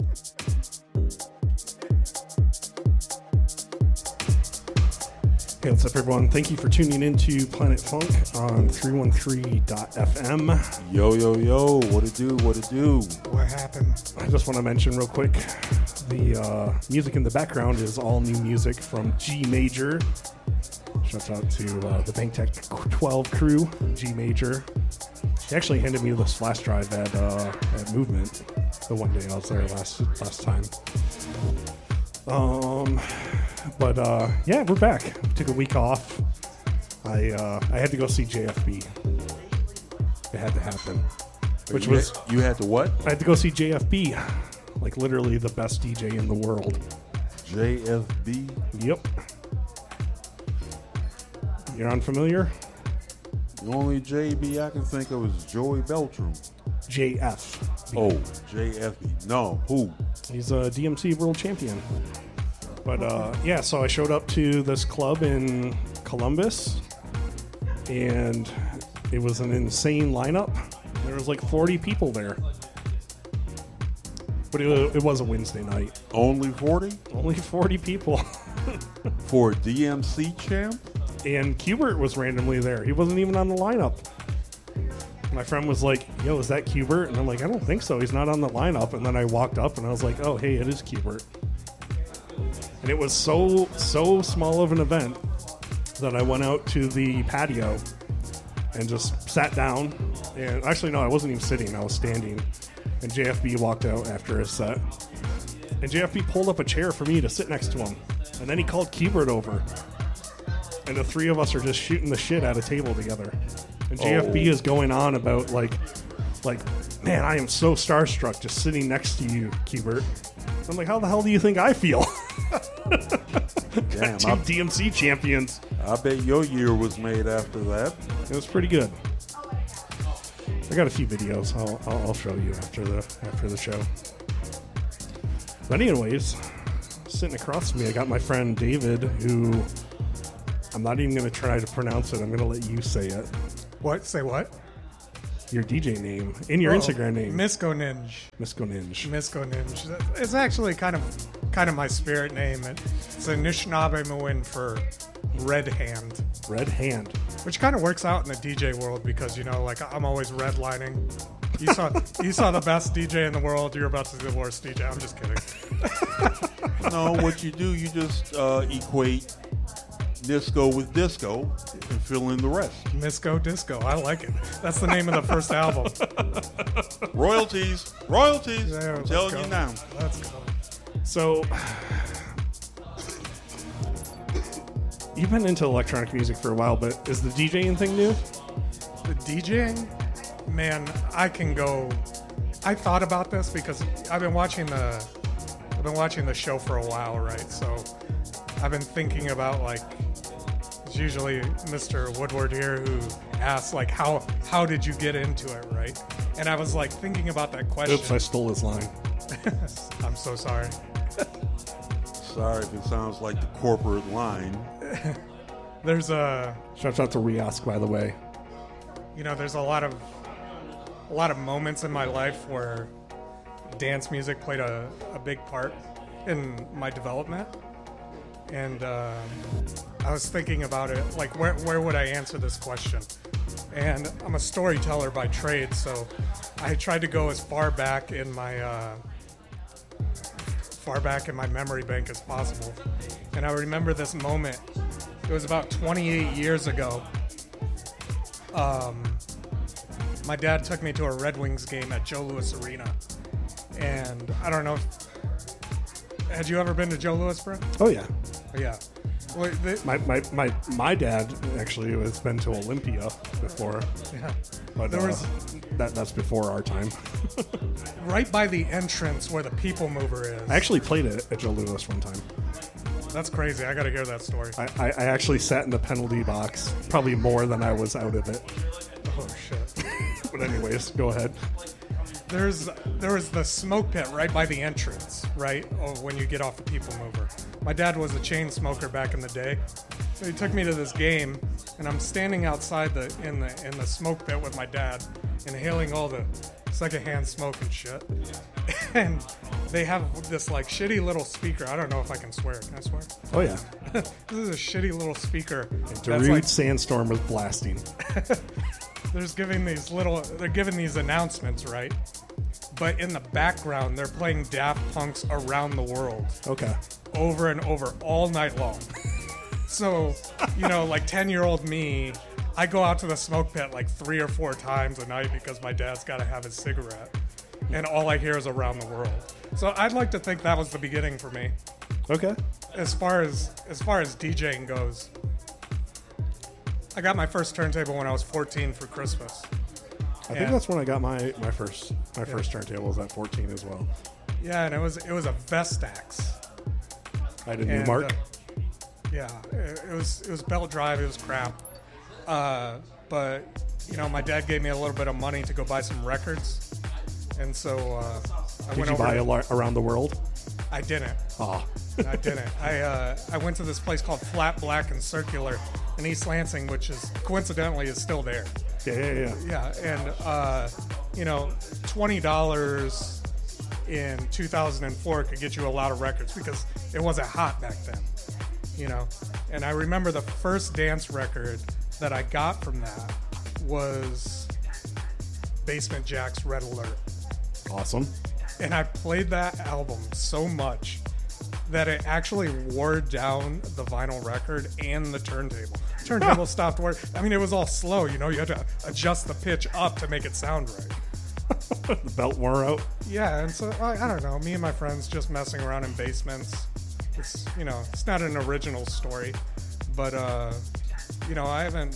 Hey, what's up, everyone? Thank you for tuning into Planet Funk on 313.fm. Yo, yo, yo, what it do, what it do? What happened? I just want to mention real quick, the music in the background is all new music from G Major. Shouts out to the Bank Tech 12 crew, G Major. He actually handed me this flash drive at Movement the one day I was there last time. But yeah, we're back. Took a week off. I had to go see JFB. It had to happen. You had to what? I had to go see JFB. Like literally the best DJ in the world. JFB? Yep. You're unfamiliar? The only JB I can think of is Joey Beltram. JF. Oh, JFB. No, who? He's a DMC world champion. But yeah, so I showed up to this club in Columbus, and it was an insane lineup. There was like 40 people there. But it was a Wednesday night. Only 40? Only 40 people. For a DMC champ? And Qbert was randomly there. He wasn't even on the lineup. My friend was like, yo, is that Qbert? And I'm like, I don't think so. He's not on the lineup. And then I walked up and I was like, oh, hey, it is Qbert. And it was so small of an event that I went out to the patio and just sat down. And actually, no, I wasn't even sitting. I was standing. And JFB walked out after his set. And JFB pulled up a chair for me to sit next to him. And then he called Qbert over. And the three of us are just shooting the shit at a table together. And JFB is going on about like, man, I am so starstruck just sitting next to you, Qbert. I'm like, how the hell do you think I feel? Damn, Two DMC champions. I bet your year was made after that. It was pretty good. I got a few videos. I'll show you after the show. But anyways, sitting across from me, I got my friend David, who I'm not even going to try to pronounce it. I'm going to let you say it. What? Say what? Your DJ name and your Instagram name. Misko Ninja. Misko Ninja. Misko Ninja. It's actually kind of my spirit name. It's a Anishinaabe for red hand. Red hand. Which kind of works out in the DJ world because, you know, like I'm always redlining. You saw the best DJ in the world. You're about to see the worst DJ. I'm just kidding. No, what you do, you just equate Nisco with disco and fill in the rest. Misko Disco. I like it. That's the name of the first album. Royalties. Yeah, I'm telling you now. Let's go. So, you've been into electronic music for a while, but is the DJing thing new? The DJing? Man, I thought about this because I've been watching the show for a while, right? So I've been thinking about, like, it's usually Mr. Woodward here who asks, like, how did you get into it, right? And I was, like, thinking about that question. Oops, I stole his line. I'm so sorry. Sorry if it sounds like the corporate line. There's a... Shouts out to Riask, by the way. You know, there's a lot of moments in my life where dance music played a big part in my development. And I was thinking about it, like, where would I answer this question? And I'm a storyteller by trade, so I tried to go as far back in my memory bank as possible. And I remember this moment. It was about 28 years ago. My dad took me to a Red Wings game at Joe Louis Arena. And I don't know had you ever been to Joe Louis, bro? Oh, yeah. Yeah. Well, My dad actually has been to Olympia before. yeah. But There was that's before our time. right by the entrance where the People Mover is. I actually played it at Joe Louis one time. That's crazy. I got to hear that story. I actually sat in the penalty box, probably more than I was out of it. Oh, shit. But anyways, go ahead. There was the smoke pit right by the entrance, right? Oh, when you get off the People Mover. My dad was a chain smoker back in the day. So he took me to this game, and I'm standing outside in the smoke pit with my dad, inhaling all the secondhand smoke and shit. And they have this like shitty little speaker. I don't know if I can swear. Can I swear? Oh yeah. This is a shitty little speaker. Darude like, Sandstorm was blasting. they're giving these announcements, right? But in the background, they're playing Daft Punk's Around the World Okay. over and over all night long. So, like 10-year-old me, I go out to the smoke pit like 3 or 4 times a night because my dad's got to have his cigarette. And all I hear is Around the World. So I'd like to think that was the beginning for me. Okay. As far as DJing goes, I got my first turntable when I was 14 for Christmas. I think that's when I got my first turntable was at 14 as well. Yeah, and it was a Vestax. I had a Newmark. It was belt drive. It was crap. But my dad gave me a little bit of money to go buy some records, and so I went over. Did you buy Around the World? I didn't. Oh. I didn't. I went to this place called Flat Black and Circular in East Lansing, which is coincidentally is still there. Yeah. Yeah, and $20 in 2004 could get you a lot of records because it wasn't hot back then. And I remember the first dance record that I got from that was Basement Jaxx Red Alert. Awesome. And I played that album so much that it actually wore down the vinyl record and the turntable. Turntable stopped working. I mean, it was all slow, you had to adjust the pitch up to make it sound right. The belt wore out. Yeah, and so, I don't know, me and my friends just messing around in basements. It's, it's not an original story, but, I haven't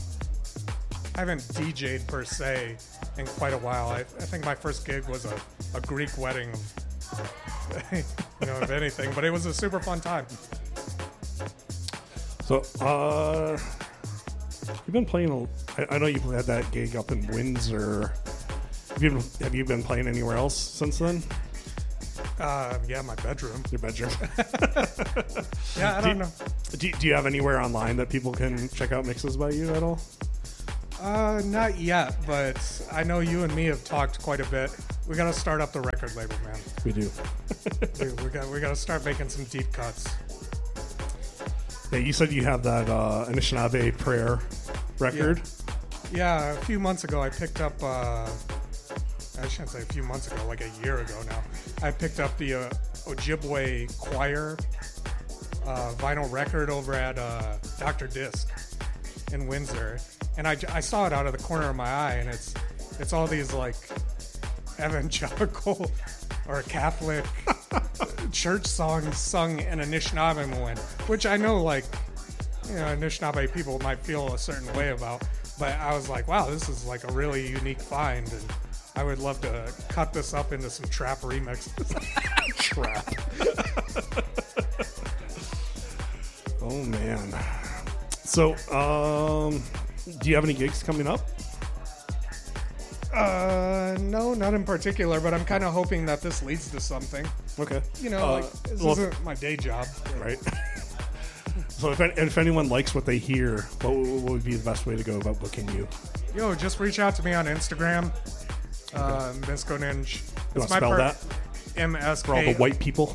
DJ'd per se in quite a while. I think my first gig was a Greek wedding of anything, but it was a super fun time. So, you've been playing. I know you've had that gig up in Windsor. Have you been playing anywhere else since then? Yeah, my bedroom. Your bedroom. Yeah, I don't know. Do you have anywhere online that people can check out mixes by you at all? Not yet, but I know you and me have talked quite a bit. We got to start up the record label, man. We do. we got to start making some deep cuts. Yeah, you said you have that Anishinaabe prayer record. Yeah, a few months ago I picked up. I shouldn't say a few months ago, like a year ago now. I picked up the Ojibwe Choir vinyl record over at Dr. Disc in Windsor, and I saw it out of the corner of my eye, and it's all these like evangelical or Catholic church songs sung in Anishinaabe, which I know Anishinaabe people might feel a certain way about, but I was like, wow, this is like a really unique find, and I would love to cut this up into some trap remixes. Trap. Oh man. So, do you have any gigs coming up? No, not in particular, but I'm kind of hoping that this leads to something. Okay. This isn't my day job. Right. So if anyone likes what they hear, what would be the best way to go about booking you? Yo, just reach out to me on Instagram. Misko Ninja. You want to spell that? MSK. For all the white people.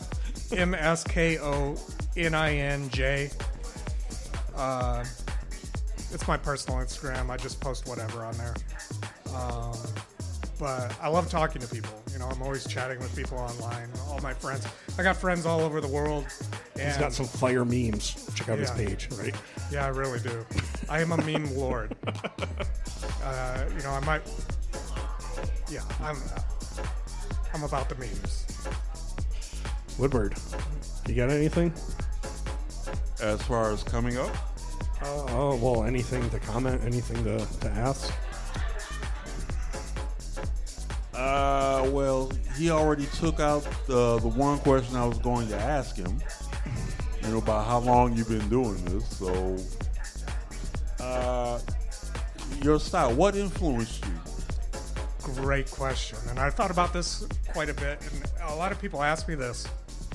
MSKONINJ. It's my personal Instagram. I just post whatever on there. But I love talking to people. I'm always chatting with people online. All my friends. I got friends all over the world. And He's got some fire memes. Check out his page, right? Yeah, I really do. I am a meme lord. I might. Yeah, I'm about the memes. Woodward, you got anything? As far as coming up? Well, anything to comment, anything to ask? Well, he already took out the one question I was going to ask him, about how long you've been doing this. So, your style, what influenced you? Great question. And I thought about this quite a bit, and a lot of people ask me this.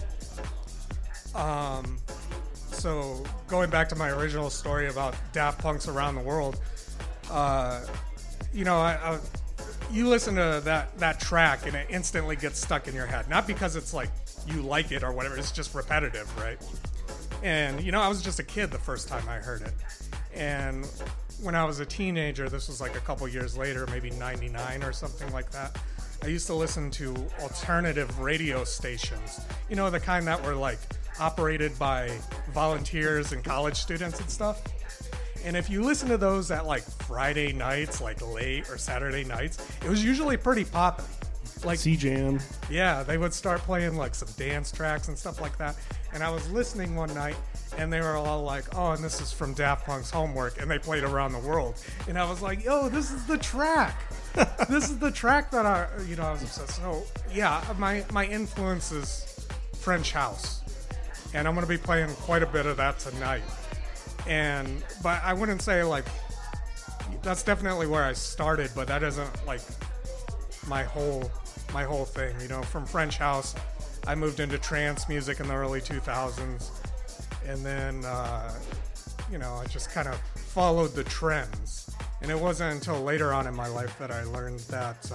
So going back to my original story about Daft Punk's Around the World, you listen to that track and it instantly gets stuck in your head. Not because it's like you like it or whatever, it's just repetitive, right? And, I was just a kid the first time I heard it. And when I was a teenager, this was like a couple years later, maybe 99 or something like that, I used to listen to alternative radio stations. The kind that were like operated by volunteers and college students and stuff. And if you listen to those at like Friday nights, like late or Saturday nights, it was usually pretty poppin'. Like C-Jam. Yeah, they would start playing like some dance tracks and stuff like that. And I was listening one night, and they were all like, "Oh, and this is from Daft Punk's Homework," and they played Around the World. And I was like, "Yo, this is the track. This is the track that I was obsessed." So yeah, my influence is French house, and I'm gonna be playing quite a bit of that tonight. But I wouldn't say like that's definitely where I started, but that isn't like my whole thing. From French house, I moved into trance music in the early 2000s, and then I just kind of followed the trends. And it wasn't until later on in my life that I learned that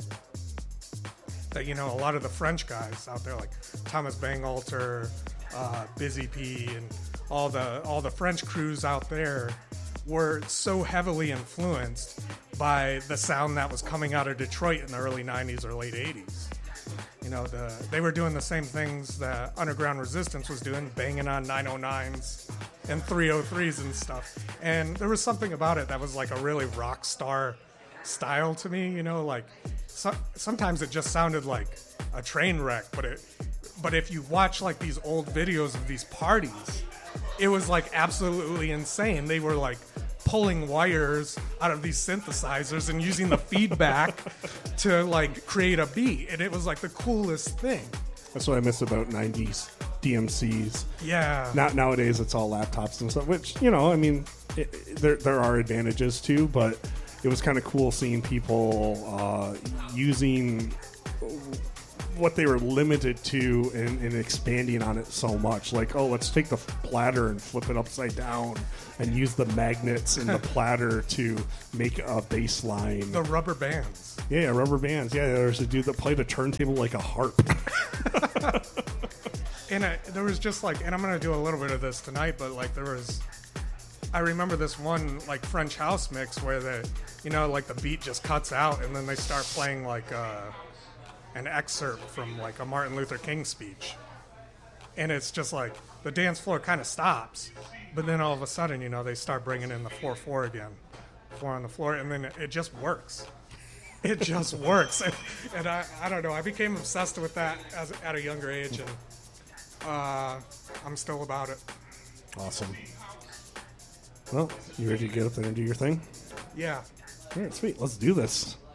a lot of the French guys out there, like Thomas Bangalter, Busy P, and all the French crews out there, were so heavily influenced by the sound that was coming out of Detroit in the early 90s or late 80s. They were doing the same things that Underground Resistance was doing, banging on 909s and 303s and stuff. And there was something about it that was like a really rock star style to me. Sometimes it just sounded like a train wreck, but if you watch like these old videos of these parties, it was like absolutely insane. They were like pulling wires out of these synthesizers and using the feedback to like create a beat, and it was like the coolest thing. That's what I miss about 90s DMCs. Yeah. Nowadays it's all laptops and stuff, which, there are advantages too, but it was kind of cool seeing people using what they were limited to and expanding on it so much. Like, let's take the platter and flip it upside down and use the magnets in the platter to make a bass line. The rubber bands. Yeah, rubber bands. Yeah, there's a dude that played a turntable like a harp. And there was just like, and I'm going to do a little bit of this tonight, but like I remember this one like French house mix where like the beat just cuts out and then they start playing like an excerpt from like a Martin Luther King speech. And it's just like the dance floor kind of stops, but then all of a sudden, they start bringing in the 4/4 again, 4 on the floor, and then it just works. It just works. And I don't know, I became obsessed with that at a younger age, and I'm still about it. Awesome. Well, you ready to get up there and do your thing? Yeah. All right, sweet. Let's do this.